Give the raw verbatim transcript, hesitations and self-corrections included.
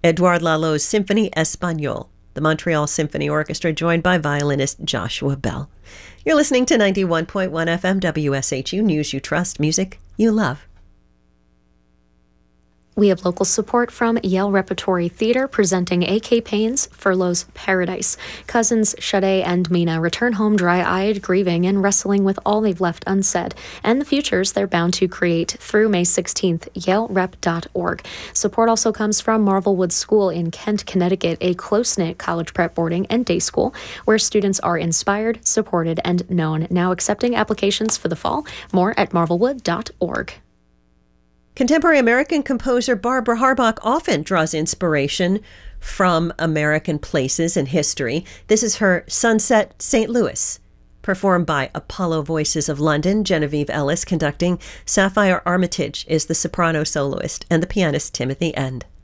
Edouard Lalo's Symphonie Espagnole, the Montreal Symphony Orchestra, joined by violinist Joshua Bell. You're listening to ninety-one point one F M W S H U, News You Trust, music you love. We have local support from Yale Repertory Theater presenting A K Payne's Furlough's Paradise. Cousins Sade and Mina return home dry-eyed, grieving and wrestling with all they've left unsaid, and the futures they're bound to create through May sixteenth, yale rep dot org. Support also comes from Marvelwood School in Kent, Connecticut, a close-knit college prep boarding and day school where students are inspired, supported, and known. Now accepting applications for the fall. More at marvelwood dot org. Contemporary American composer Barbara Harbach often draws inspiration from American places and history. This is her Sunset Saint Louis, performed by Apollo Voices of London. Genevieve Ellis conducting. Sapphire Armitage is the soprano soloist, and the pianist Timothy End.